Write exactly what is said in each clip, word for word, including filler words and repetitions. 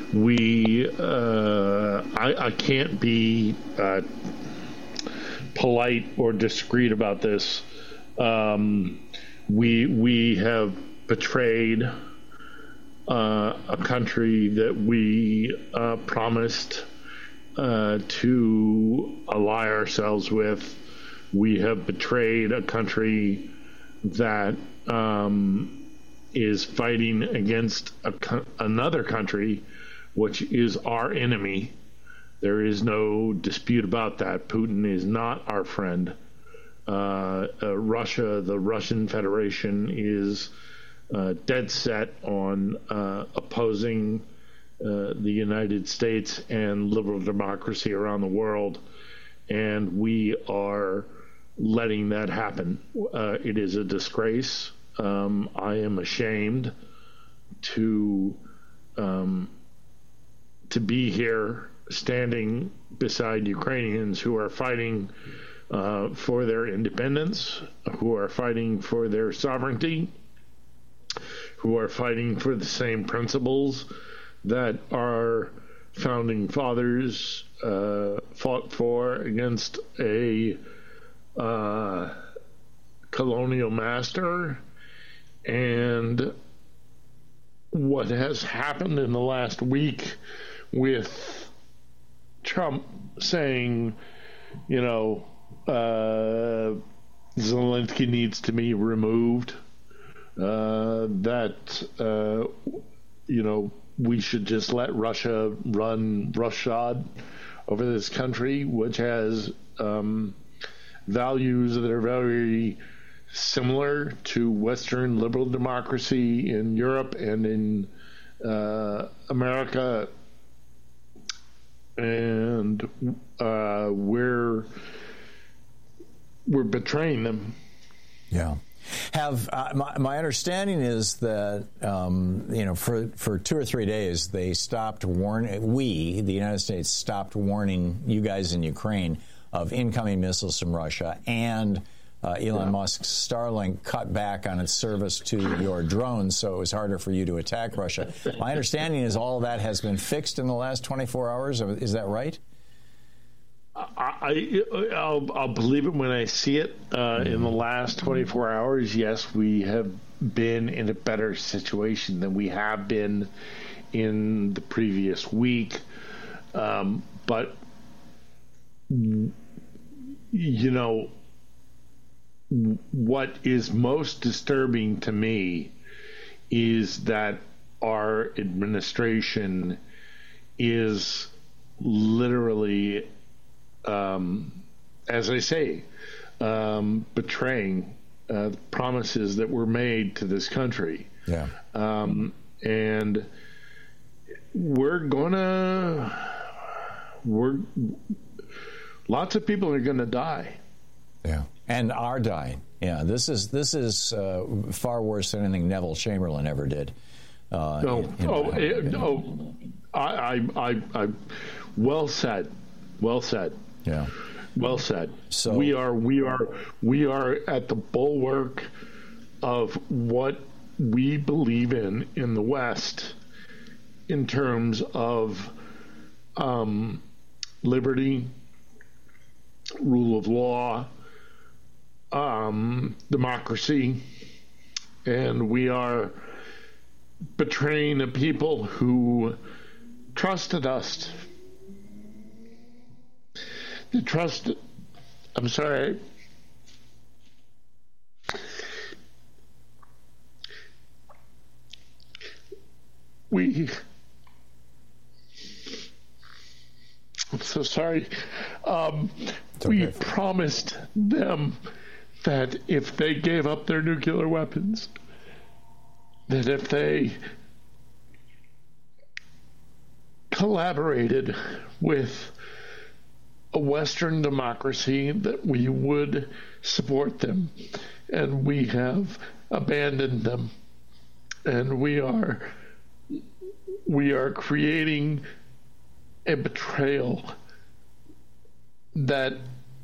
we uh, I, I can't be uh, polite or discreet about this. Um, we we have betrayed uh, a country that we uh, promised uh, to ally ourselves with. We have betrayed a country that um, is fighting against a co- another country, which is our enemy. There is no dispute about that. Putin is not our friend. Uh, uh, Russia, the Russian Federation, is uh, dead set on uh, opposing uh, the United States and liberal democracy around the world, and we are letting that happen. Uh, it is a disgrace. Um, I am ashamed to um, to be here standing beside Ukrainians who are fighting uh, for their independence, who are fighting for their sovereignty, who are fighting for the same principles that our founding fathers uh, fought for against a uh, colonial master. And what has happened in the last week with Trump saying, you know, uh, Zelensky needs to be removed, uh, that, uh, you know, we should just let Russia run roughshod over this country, which has um, values that are very similar to Western liberal democracy in Europe and in uh, America. And uh, we're we're betraying them. Yeah. Have uh, my, my understanding is that um, you know for for two or three days they stopped warning. We, the United States, stopped warning you guys in Ukraine of incoming missiles from Russia, and uh, Elon yeah. Musk's Starlink cut back on its service to your drones, so it was harder for you to attack Russia. My understanding is all that has been fixed in the last twenty-four hours. Is that right? I, I'll, I'll believe it when I see it. Uh, in the last twenty-four hours, yes, we have been in a better situation than we have been in the previous week. Um, but, you know, what is most disturbing to me is that our administration is literally, um, as I say, um, betraying uh, promises that were made to this country. Yeah. Um, and we're gonna, we're, lots of people are gonna die. Yeah. And are dying. Yeah. This is, this is uh, far worse than anything Neville Chamberlain ever did. Uh, no, in, in oh, it, oh, I, I, I, I, well said. Well said. Yeah. Well said. So we are we are we are at the bulwark of what we believe in in the West in terms of um, liberty, rule of law, um, democracy, and we are betraying a people who trusted us. The trust, I'm sorry. We, I'm so sorry. Um, okay. We promised them that if they gave up their nuclear weapons, that if they collaborated with a Western democracy, that we would support them, and we have abandoned them, and we are we are creating a betrayal that,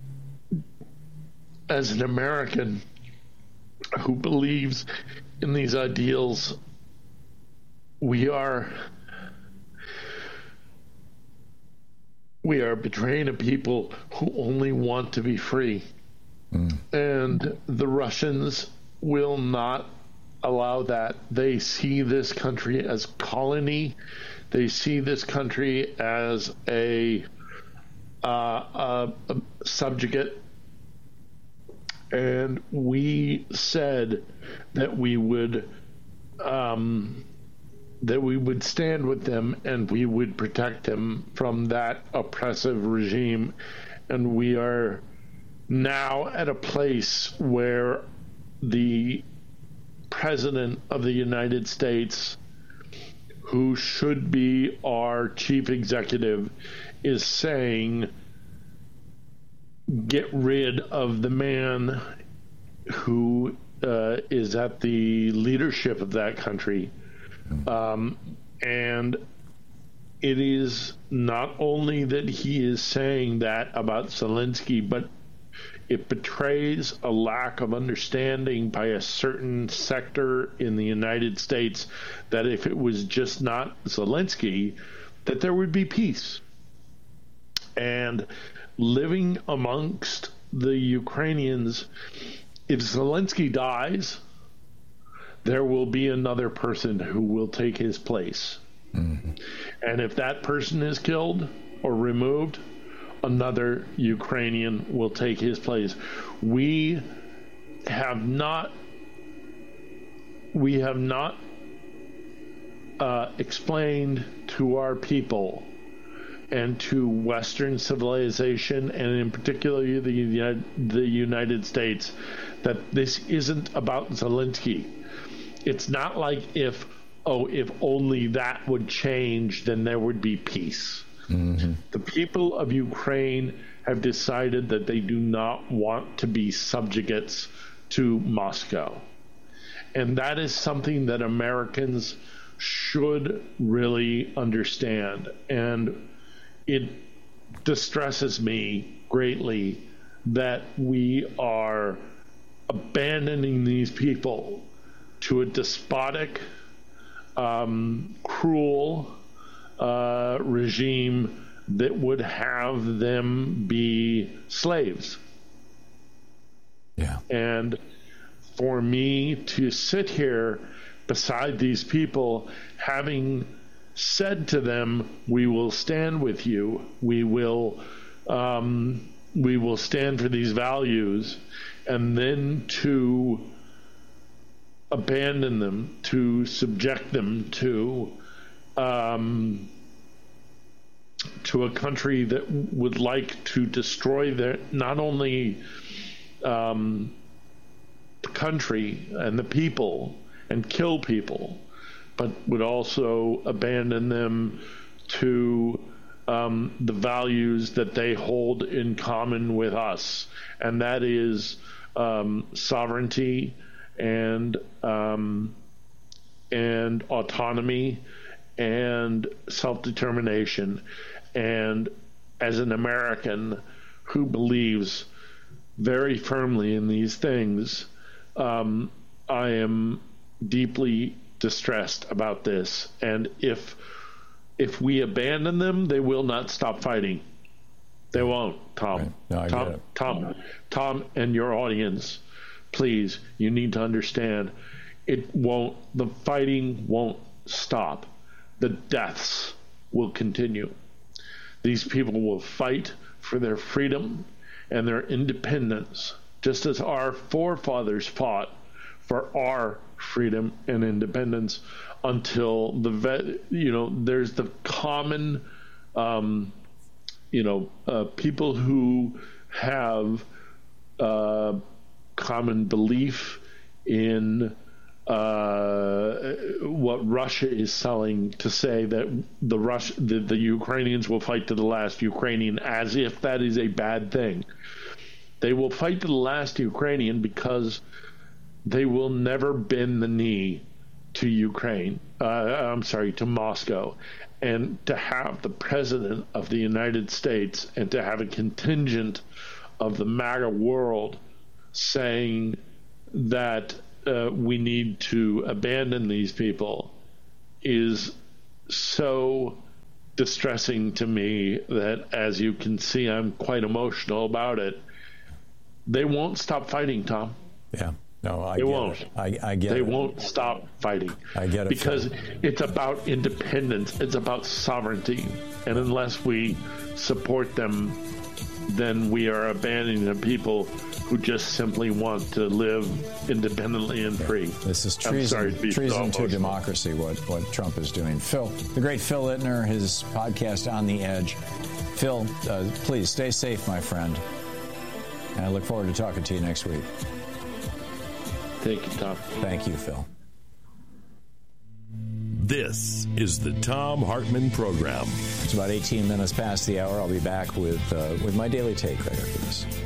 as an American who believes in these ideals, we are we are betraying a people who only want to be free. Mm. And the Russians will not allow that. They see this country as colony. They see this country as a, uh, a, a subjugate. And we said that we would um, that we would stand with them and we would protect them from that oppressive regime. And we are now at a place where the President of the United States, who should be our chief executive, is saying, get rid of the man who uh, is at the leadership of that country. Um, and it is not only that he is saying that about Zelensky, but it betrays a lack of understanding by a certain sector in the United States that if it was just not Zelensky, that there would be peace. And living amongst the Ukrainians, if Zelensky dies, there will be another person who will take his place. Mm-hmm. And if that person is killed or removed, another Ukrainian will take his place. We have not we have not uh, explained to our people and to Western civilization, and in particular the United, the United States, that this isn't about Zelensky. It's not like if, oh, if only that would change, then there would be peace. Mm-hmm. The people of Ukraine have decided that they do not want to be subjugates to Moscow. And that is something that Americans should really understand. And it distresses me greatly that we are abandoning these people to a despotic, um, cruel uh, regime that would have them be slaves. Yeah. And for me to sit here beside these people, having said to them, we will stand with you, we will um, we will stand for these values, and then to abandon them, to subject them to um, to a country that would like to destroy their not only um, the country and the people and kill people, but would also abandon them to um, the values that they hold in common with us, and that is um, sovereignty and um, and autonomy and self-determination. And as an American who believes very firmly in these things, um, I am deeply distressed about this. And if if we abandon them, they will not stop fighting. They won't, Tom. Right. No, I Tom, get it. Tom, Tom, and your audience, please, you need to understand, it won't. The fighting won't stop. The deaths will continue. These people will fight for their freedom and their independence, just as our forefathers fought for our freedom and independence until the vet, you know, there's the common, um, you know, uh, people who have uh, common belief in uh, what Russia is selling, to say that the Rus- the, the Ukrainians will fight to the last Ukrainian, as if that is a bad thing. They will fight to the last Ukrainian because they will never bend the knee to Ukraine. Uh, I'm sorry, to Moscow. And to have the president of the United States and to have a contingent of the MAGA world saying that uh, we need to abandon these people is so distressing to me that, as you can see, I'm quite emotional about it. They won't stop fighting, Tom. Yeah. No, I they get won't. It. I, I get they it. They won't stop fighting. I get it. Because Phil. It's about independence. It's about sovereignty. And unless we support them, then we are abandoning the people who just simply want to live independently and free. This is treason, to, treason to democracy, what, what Trump is doing. Phil, the great Phil Ittner, his podcast On the Edge. Phil, uh, please stay safe, my friend. And I look forward to talking to you next week. Thank you, Tom. Thank you, Phil. This is the Thom Hartmann Program. It's about eighteen minutes past the hour. I'll be back with uh, with my daily take right after this.